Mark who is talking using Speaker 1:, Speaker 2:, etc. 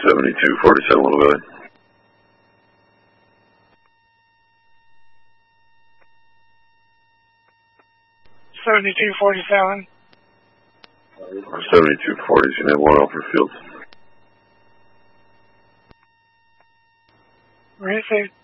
Speaker 1: 7247 Little Valley.
Speaker 2: (7247)
Speaker 1: 7240, you have 1 Alfred Fields.
Speaker 2: Receive.